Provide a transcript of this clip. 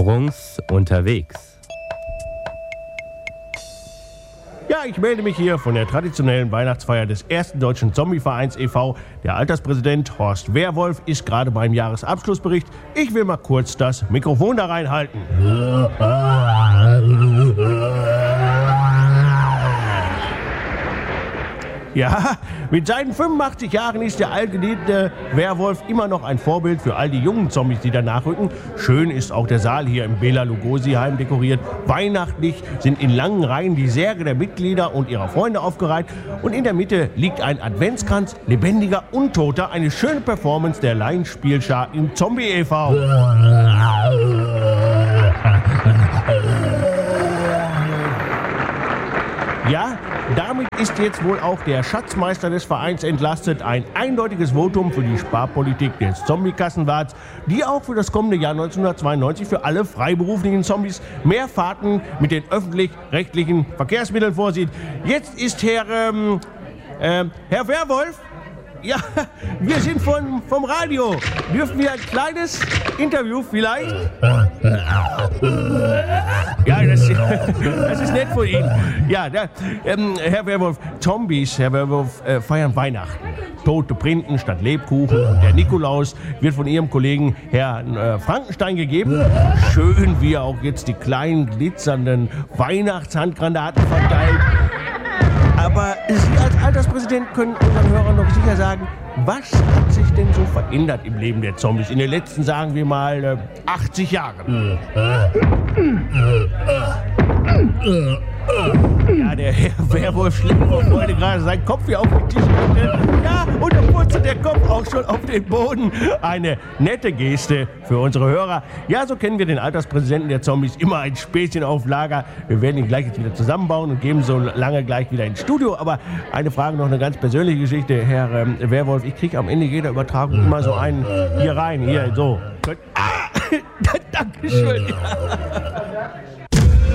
Strunz unterwegs. Ja, ich melde mich hier von der traditionellen Weihnachtsfeier des ersten Deutschen Zombie-Vereins e.V. Der Alterspräsident Horst Werwolf ist gerade beim Jahresabschlussbericht. Ich will mal kurz das Mikrofon da reinhalten. Ja, mit seinen 85 Jahren ist der allgeliebte Werwolf immer noch ein Vorbild für all die jungen Zombies, die danach rücken. Schön ist auch der Saal hier im Bela Lugosi-Heim dekoriert. Weihnachtlich sind in langen Reihen die Särge der Mitglieder und ihrer Freunde aufgereiht. Und in der Mitte liegt ein Adventskranz, lebendiger Untoter, eine schöne Performance der Laienspielschar im Zombie e.V. Ja, damit ist jetzt wohl auch der Schatzmeister des Vereins entlastet. Ein eindeutiges Votum für die Sparpolitik des Zombie-Kassenwarts, die auch für das kommende Jahr 1992 für alle freiberuflichen Zombies mehr Fahrten mit den öffentlich-rechtlichen Verkehrsmitteln vorsieht. Jetzt ist Herr Werwolf. Ja, wir sind vom Radio. Dürfen wir ein kleines Interview vielleicht? Ja, das ist nett von Ihnen. Ja, Herr Werwolf, Zombies, Herr Werwolf, feiern Weihnachten. Tote Printen statt Lebkuchen. Und der Nikolaus wird von Ihrem Kollegen Herrn Frankenstein gegeben. Schön, wie er auch jetzt die kleinen glitzernden Weihnachtshandgranaten verteilt. Aber Sie als Alterspräsident können unseren Hörern noch sicher sagen, was hat sich denn so verändert im Leben der Zombies in den letzten, sagen wir mal, 80 Jahren? Ja, der Herr Werwolf schlägt vor Freude gerade seinen Kopf hier auf den Tisch. Ja, und da purzelt der Kopf auch schon auf den Boden. Eine nette Geste für unsere Hörer. Ja, so kennen wir den Alterspräsidenten der Zombies. Immer ein Späßchen auf Lager. Wir werden ihn gleich jetzt wieder zusammenbauen und geben so lange gleich wieder ins Studio. Aber eine Frage, noch eine ganz persönliche Geschichte. Herr Werwolf, ich kriege am Ende jeder Übertragung immer so einen hier rein. Hier, so. Dankeschön. Ja.